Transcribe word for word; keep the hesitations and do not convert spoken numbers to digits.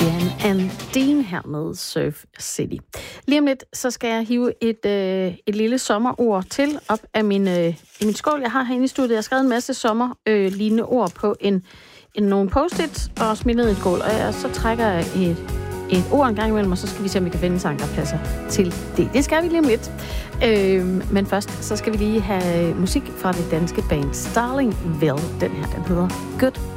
Jan and Dean her med Surf City. Lige om lidt, så skal jeg hive et, øh, et lille sommerord til op af min, øh, i min skål, jeg har herinde i studiet. Jeg har skrevet en masse sommerlignende øh, ord på en, en, nogle post-its og smidt ned i en skål. Og jeg, så trækker jeg et, et ord en gang imellem, og så skal vi se, om vi kan finde en sang, der passer til det. Det skal vi lige om lidt. Øh, men først, så skal vi lige have musik fra det danske band Starlingville. Den her, den hedder Good